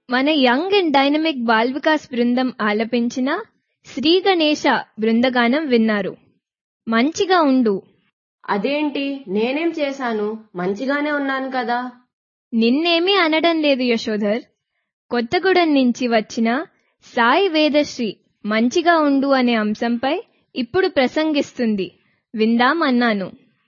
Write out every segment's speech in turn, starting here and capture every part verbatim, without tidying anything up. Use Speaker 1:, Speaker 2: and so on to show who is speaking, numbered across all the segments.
Speaker 1: మన young and dynamic ball Vikas బృందం ఆలపించిన శ్రీ గణేశ బృందగానం విన్నారు. మంచిగా ఉండు.
Speaker 2: అదేంటి, నేనేం చేశాను? మంచిగానే ఉన్నాను కదా.
Speaker 1: నిన్నేమీ అనడం లేదు యశోధర్. కొత్తగూడెం నుంచి వచ్చిన సాయి వేదశ్రీ మంచిగా ఉండు అనే అంశంపై ఇప్పుడు ప్రసంగిస్తుంది, విందాం అన్నాను.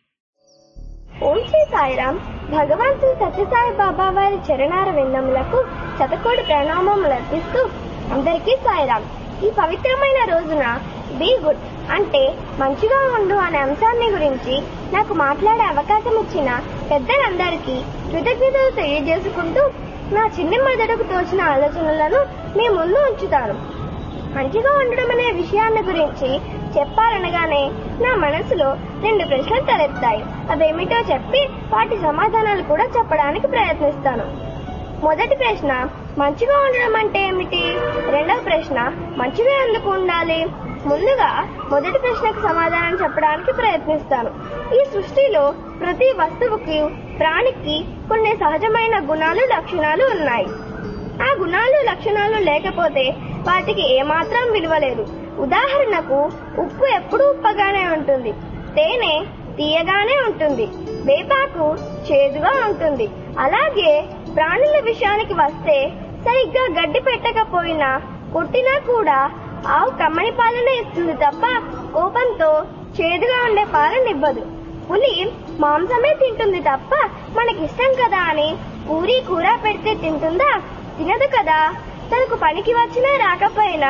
Speaker 3: ఓం శ్రీ సాయిరాం. భగవాన్ శ్రీ సత్యసాయి బాబా వారి చరణార విందములకు శతకోటి ప్రణామములు అర్పిస్తూ అందరికీ సాయిరాం. ఈ పవిత్రమైన రోజున బీ గుడ్ అంటే మంచిగా ఉండు అనే అంశాన్ని గురించి నాకు మాట్లాడే అవకాశం ఇచ్చిన పెద్దలందరికీ కృతజ్ఞతలు తెలియజేసుకుంటూ నా చిన్న మెదడుకు తోచిన ఆలోచనలను మీ ముందు ఉంచుతాను. మంచిగా ఉండడం అనే విషయాన్ని గురించి చెప్పాలనగానే నా మనసులో రెండు ప్రశ్నలు తలెత్తాయి. అవేమిటో చెప్పి వాటి సమాధానాలు కూడా చెప్పడానికి ప్రయత్నిస్తాను. మొదటి ప్రశ్న, మంచిగా ఉండడం అంటే ఏమిటి? రెండవ ప్రశ్న, మంచిగా ఎందుకు ఉండాలి? ముందుగా మొదటి ప్రశ్నకు సమాధానం చెప్పడానికి ప్రయత్నిస్తాను. ఈ సృష్టిలో ప్రతి వస్తువుకి, ప్రాణికి కొన్ని సహజమైన గుణాలు, లక్షణాలు ఉన్నాయి. ఆ గుణాలు, లక్షణాలు లేకపోతే వాటికి ఏమాత్రం విలువ లేదు. ఉదాహరణకు, ఉప్పు ఎప్పుడూ ఉప్పగానే ఉంటుంది, తేనె తీయగానే ఉంటుంది, వేపాకు చేదుగా ఉంటుంది. అలాగే ప్రాణుల విషయానికి వస్తే సరిగ్గా గడ్డి పెట్టకపోయినా, కొట్టినా కూడా ఆవు కమ్మని పాలన ఇస్తుంది తప్ప కోపంతో చేదుగా ఉండే పాలనివ్వదు. పులి మాంసమే తింటుంది తప్ప మనకిష్టం కదా అని పూరి కూర పెడితే తింటుందా? తినదు కదా. తనకు పనికి వచ్చినా రాకపోయినా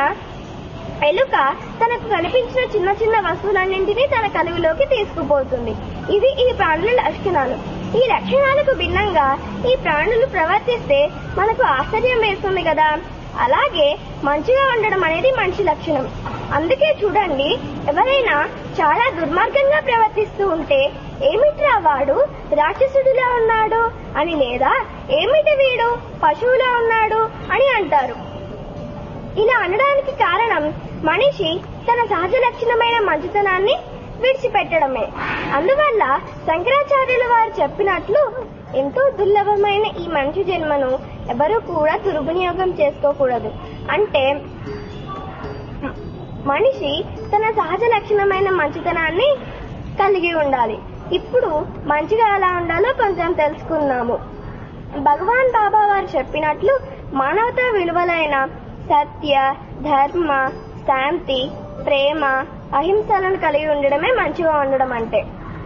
Speaker 3: ఎలుక తనకు కనిపించిన చిన్న చిన్న వస్తువులన్నింటినీ తన కలుగులోకి తీసుకుపోతుంది. ఇది ఈ ప్రాణుల లక్షణాలు. ఈ లక్షణాలకు భిన్నంగా ఈ ప్రాణులు ప్రవర్తిస్తే మనకు ఆశ్చర్యం వేస్తుంది కదా. అలాగే మంచిగా ఉండడం అనేది మనిషి లక్షణం. అందుకే చూడండి, ఎవరైనా చాలా దుర్మార్గంగా ప్రవర్తిస్తూ ఉంటే ఏమిట్రా వాడు రాక్షసుడిలా ఉన్నాడు అని, లేదా ఏమిటి వీడు పశువులా ఉన్నాడు అని అంటారు. ఇలా అనడానికి కారణం మనిషి తన సహజ లక్షణమైన మంచితనాన్ని విడిచిపెట్టడమే. అందువల్ల శంకరాచార్యుల వారు చెప్పినట్లు ఎంతో దుర్లభమైన ఈ మనిషి జన్మను ఎవరూ కూడా దుర్వినియోగం చేసుకోకూడదు. అంటే మనిషి తన సహజ లక్షణమైన మంచితనాన్ని కలిగి ఉండాలి. ఇప్పుడు మంచిగా ఎలా ఉండాలో కొంచెం తెలుసుకుందాము. భగవాన్ బాబా వారు చెప్పినట్లు మానవతా విలువలైన సత్య, ధర్మ, శాంతి, ప్రేమ, అహింసలను కలిగి ఉండడమే మంచిగా ఉండడం అంటే.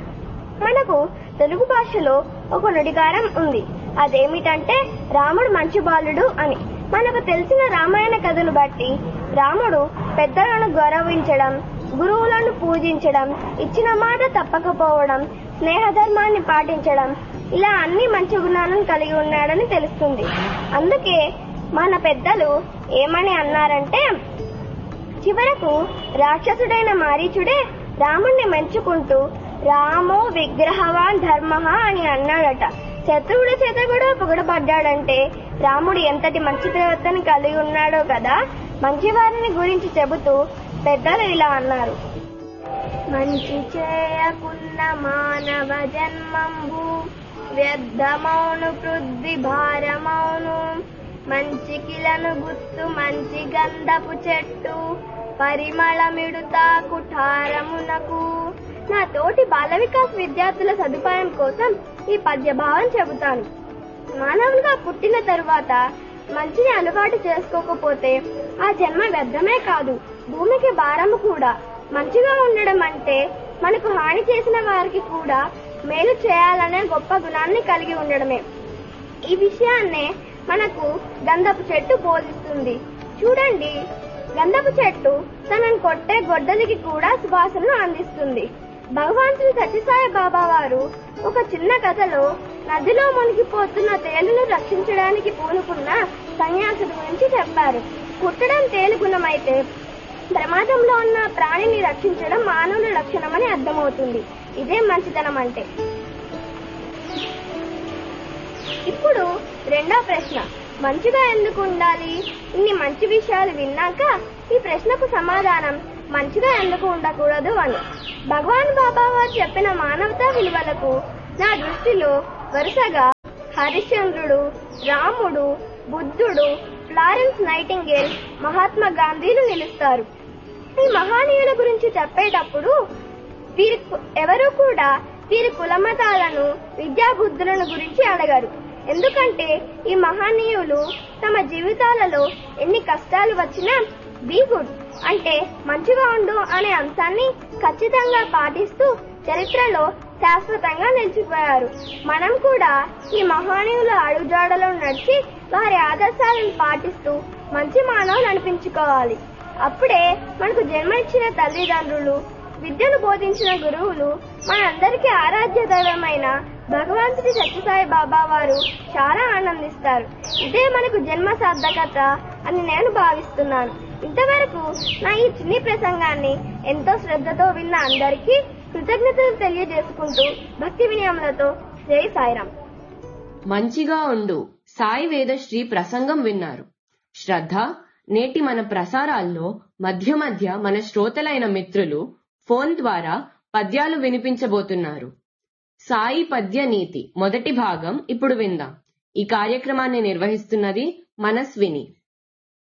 Speaker 3: మనకు తెలుగు భాషలో ఒక నుడికారం ఉంది. అదేమిటంటే రాముడు మంచి బాలుడు అని. మనకు తెలిసిన రామాయణ కథను బట్టి రాముడు పెద్దలను గౌరవించడం, గురువులను పూజించడం, ఇచ్చిన మాట తప్పకపోవడం, స్నేహధర్మాన్ని పాటించడం, ఇలా అన్ని మంచి గుణాలను కలిగి ఉన్నాడని తెలుస్తుంది. అందుకే మన పెద్దలు ఏమని అన్నారంటే, చివరకు రాక్షసుడైన మారీచుడే రాముణ్ణి మెచ్చుకుంటూ రామో విగ్రహవాన్ ధర్మ అని అన్నాడట. శత్రువుల చేత కూడా పొగడబడ్డాడంటే రాముడు ఎంతటి మంచి ప్రవర్తన కలిగి ఉన్నాడో కదా. మంచివారిని గురించి చెబుతూ పెద్దలు ఇలా అన్నారు. మంచి చేయకున్న మానవ జన్మంబు వ్యర్థమౌను పృథ్వీ భారమౌను, మంచి కిలను గుత్తు మంచి గంధపు చెట్టు పరిమళమిడుతా కుఠారమునకు. నా తోటి బాల వికాస్ విద్యార్థుల సదుపాయం కోసం ఈ పద్య భావం చెబుతాను. మానవులుగా పుట్టిన తరువాత మంచిని అలవాటు చేసుకోకపోతే ఆ జన్మ వ్యర్థమే కాదు, భూమికి భారము కూడా. మంచిగా ఉండడం అంటే మనకు హాని చేసిన వారికి కూడా మేలు చేయాలనే గొప్ప గుణాన్ని కలిగి ఉండడమే. ఈ విషయాన్నే మనకు గంధపు చెట్టు బోధిస్తుంది. చూడండి, గంధపు చెట్టు తనను కొట్టే గొడ్డలికి కూడా సువాసనను అందిస్తుంది. భగవాన్ శ్రీ సత్యసాయి బాబా వారు ఒక చిన్న కథలో నదిలో మునిగిపోతున్న తేలును రక్షించడానికి పూనుకున్న సన్యాసుడి గురించి చెప్పారు. కుట్టడం తేలు గుణమైతే ప్రమాదంలో ఉన్న ప్రాణిని రక్షించడం మానవుల లక్షణమని అర్థమవుతుంది. ఇదే మంచితనం అంటే. ఇప్పుడు రెండో ప్రశ్న, మంచిగా ఎందుకు ఉండాలి? ఇన్ని మంచి విషయాలు విన్నాక ఈ ప్రశ్నకు సమాధానం మంచిగా ఎందుకు ఉండకూడదు అని. భగవాన్ బాబా వారు చెప్పిన మానవతా విలువలకు నా దృష్టిలో వరుసగా హరిశ్చంద్రుడు, రాముడు, బుద్ధుడు, ఫ్లారెన్స్ నైటింగేల్, మహాత్మా గాంధీలు నిలుస్తారు. ఈ మహానీయుల గురించి చెప్పేటప్పుడు వీరి ఎవరు కూడా వీరి కులమతాలను, విద్యాబుద్ధులను గురించి అడగరు. ఎందుకంటే ఈ మహనీయులు తమ జీవితాలలో ఎన్ని కష్టాలు వచ్చినా బీ గుడ్ అంటే మంచిగా ఉండు అనే అంశాన్ని ఖచ్చితంగా పాటిస్తూ చరిత్రలో శాశ్వతంగా నిలిచిపోయారు. మనం కూడా ఈ మహనీయుల అడుగుజాడలో నడిచి వారి ఆదర్శాలను పాటిస్తూ మంచి మానవులు అనిపించుకోవాలి. అప్పుడే మనకు జన్మనిచ్చిన తల్లిదండ్రులు, విద్యను బోధించిన గురువులు, మనందరికీ ఆరాధ్య దైవమైన భగవంతుడి సత్యసాయి బాబా వారు చాలా ఆనందిస్తారు. ఇదే మనకు జన్మ సార్థకత అని నేను భావిస్తున్నాను. ఇంతవరకు నా ఈ చిన్ని ప్రసంగాన్ని ఎంతో శ్రద్ధతో విన్న అందరికీ కృతజ్ఞతలు తెలియజేసుకుంటూ భక్తి వినయములతో జై సాయిరాం.
Speaker 2: మంచిగా ఉండు సాయి వేదశ్రీ ప్రసంగం విన్నారు. శ్రద్ధ, నేటి మన ప్రసారాల్లో మధ్య మధ్య మన శ్రోతలైన మిత్రులు ఫోన్ ద్వారా పద్యాలు వినిపించబోతున్నారు. సాయి పద్య నీతి మొదటి భాగం ఇప్పుడు విందాం. ఈ కార్యక్రమాన్ని నిర్వహిస్తున్నది మనస్విని.